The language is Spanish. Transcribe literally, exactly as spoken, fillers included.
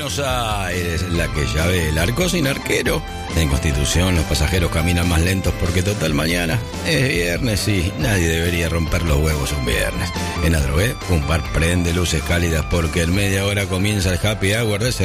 Buenos Aires, la que ya ve el arco sin arquero. En Constitución los pasajeros caminan más lentos porque total mañana es viernes y nadie debería romper los huevos un viernes. En Adrogué, un bar prende luces cálidas porque en media hora comienza el happy hour de